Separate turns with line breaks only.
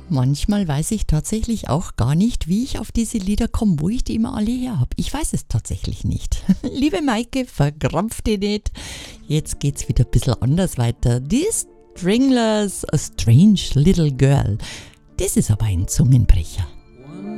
Manchmal weiß ich tatsächlich auch gar nicht, wie ich auf diese Lieder komme, wo ich die immer alle her habe. Ich weiß es tatsächlich nicht. Liebe Maike, verkrampf dich nicht. Jetzt geht's wieder ein bisschen anders weiter. Die Stringlers, A Strange Little Girl. Das ist aber ein Zungenbrecher.